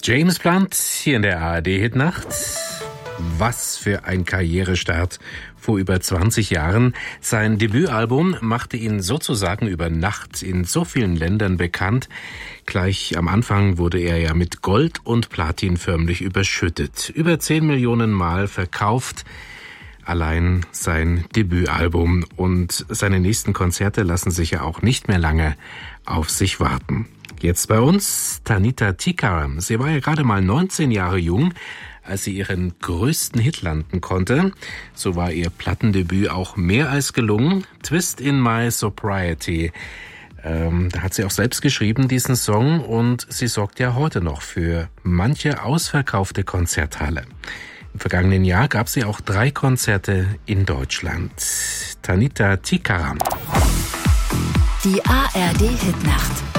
James Blunt hier in der ARD-Hitnacht. Was für ein Karrierestart vor über 20 Jahren. Sein Debütalbum machte ihn sozusagen über Nacht in so vielen Ländern bekannt. Gleich am Anfang wurde er ja mit Gold und Platin förmlich überschüttet. Über 10 Millionen Mal verkauft. Allein sein Debütalbum und seine nächsten Konzerte lassen sich ja auch nicht mehr lange auf sich warten. Jetzt bei uns Tanita Tikaram. Sie war ja gerade mal 19 Jahre jung, als sie ihren größten Hit landen konnte. So war ihr Plattendebüt auch mehr als gelungen. Twist in My Sobriety. Da hat sie auch selbst geschrieben, diesen Song, und sie sorgt ja heute noch für manche ausverkaufte Konzerthalle. Im vergangenen Jahr gab sie auch 3 Konzerte in Deutschland. Tanita Tikaram. Die ARD-Hitnacht.